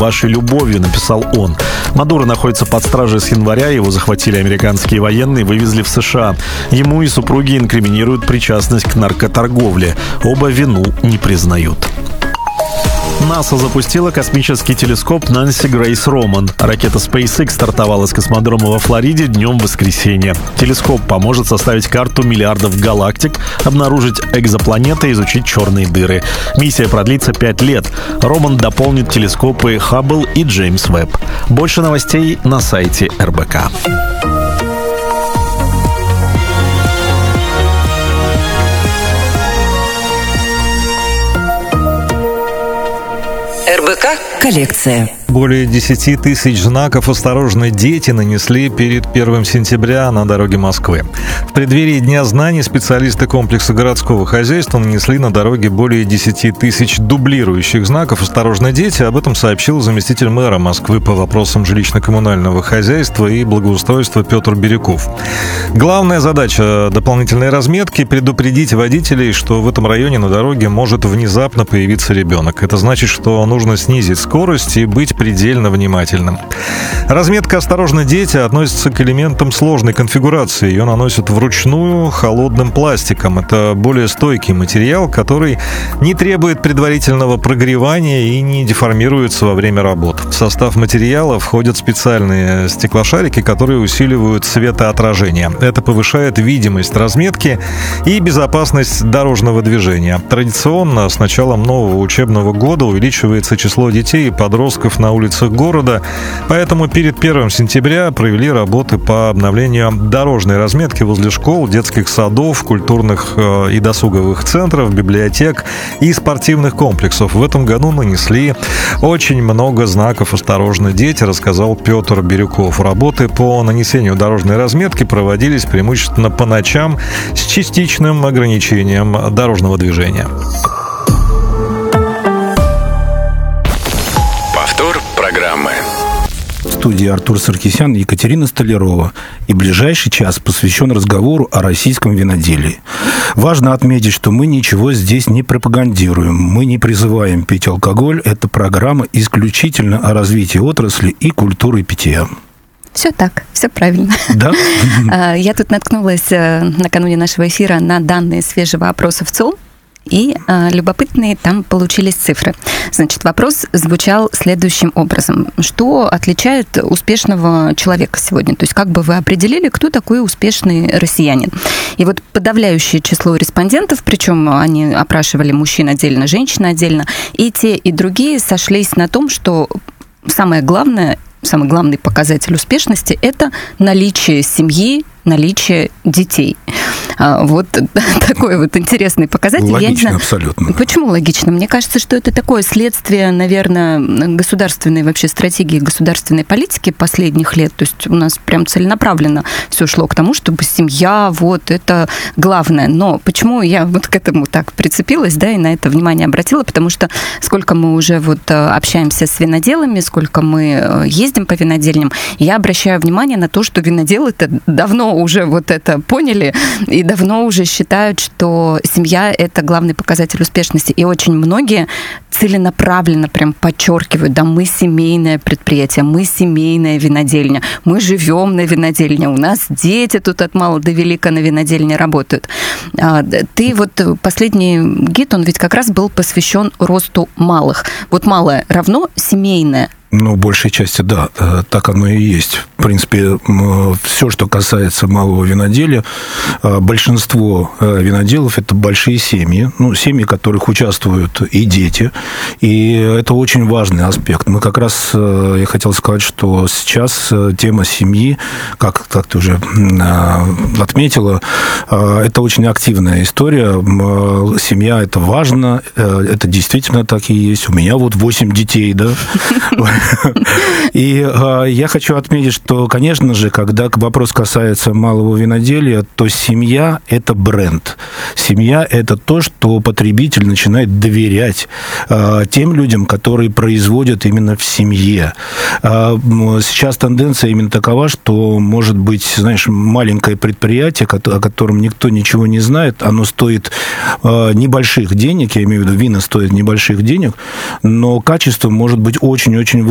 вашей любовью», написал он. Мадуро находится под стражей с января, его захватили американские военные и вывезли в США. Ему и супруге инкриминируют причастность к наркоторговле. Оба вину не признают. НАСА запустила космический телескоп Нэнси Грейс Роман. Ракета SpaceX стартовала с космодрома во Флориде днем воскресенья. Телескоп поможет составить карту миллиардов галактик, обнаружить экзопланеты и изучить черные дыры. Миссия продлится 5 лет. Роман дополнит телескопы Хаббл и Джеймс Вебб. Больше новостей на сайте РБК. РБК коллекция. Более 10 тысяч знаков «Осторожно, дети» нанесли перед 1 сентября на дороге Москвы. В преддверии Дня знаний специалисты комплекса городского хозяйства нанесли на дороге более 10 тысяч дублирующих знаков «Осторожно, дети». Об этом сообщил заместитель мэра Москвы по вопросам жилищно-коммунального хозяйства и благоустройства Петр Бирюков. Главная задача дополнительной разметки – предупредить водителей, что в этом районе на дороге может внезапно появиться ребенок. Это значит, что нужно снизить скорость и быть предельно внимательным. Разметка «Осторожно, дети» относится к элементам сложной конфигурации. Ее наносят вручную холодным пластиком. Это более стойкий материал, который не требует предварительного прогревания и не деформируется во время работ. В состав материала входят специальные стеклошарики, которые усиливают светоотражение. Это повышает видимость разметки и безопасность дорожного движения. Традиционно с началом нового учебного года увеличивается число детей и подростков на улицах города, поэтому перед 1 сентября провели работы по обновлению дорожной разметки возле школ, детских садов, культурных и досуговых центров, библиотек и спортивных комплексов. В этом году нанесли очень много знаков «Осторожно, дети», рассказал Петр Бирюков. Работы по нанесению дорожной разметки проводились преимущественно по ночам с частичным ограничением дорожного движения. Программы. В студии Артур Саркисян и Екатерина Столярова. И ближайший час посвящен разговору о российском виноделии. Важно отметить, что мы ничего здесь не пропагандируем. Мы не призываем пить алкоголь. Эта программа исключительно о развитии отрасли и культуры питья. Все так, все правильно. Да? Я тут наткнулась накануне нашего эфира на данные свежего опроса в ЦОЛ. И любопытные там получились цифры. Значит, вопрос звучал следующим образом. Что отличает успешного человека сегодня? То есть как бы вы определили, кто такой успешный россиянин? И вот подавляющее число респондентов, причем они опрашивали мужчин отдельно, женщин отдельно, и те, и другие сошлись на том, что самый главный показатель успешности – это наличие семьи, наличие детей. Вот такой вот интересный показатель. Логично, я не знаю, абсолютно. Почему логично? Мне кажется, что это такое следствие, наверное, государственной вообще стратегии, государственной политики последних лет. То есть у нас прям целенаправленно все шло к тому, чтобы семья, вот, это главное. Но почему я вот к этому так прицепилась, да, и на это внимание обратила? Потому что сколько мы уже вот общаемся с виноделами, сколько мы ездим по винодельням, я обращаю внимание на то, что виноделы-то давно уже вот это поняли и давно уже считают, что семья – это главный показатель успешности. И очень многие целенаправленно прям подчеркивают, да, мы семейное предприятие, мы семейная винодельня, мы живем на винодельне, у нас дети тут от мала до велика на винодельне работают. Ты вот последний гид, он ведь как раз был посвящен росту малых. Вот малое равно семейное. Ну, в большей части, да, так оно и есть. В принципе, все, что касается малого виноделия, большинство виноделов – это большие семьи, ну, семьи, в которых участвуют и дети, и это очень важный аспект. Мы как раз, я хотел сказать, что сейчас тема семьи, как ты уже отметила, это очень активная история. Семья – это важно, это действительно так и есть. У меня вот 8 детей, да. И я хочу отметить, что, конечно же, когда вопрос касается малого виноделия, то семья – это бренд. Семья – это то, что потребитель начинает доверять тем людям, которые производят именно в семье. Сейчас тенденция именно такова, что, может быть, знаешь, маленькое предприятие, о котором никто ничего не знает, оно стоит небольших денег, я имею в виду, вина стоит небольших денег, но качество может быть очень-очень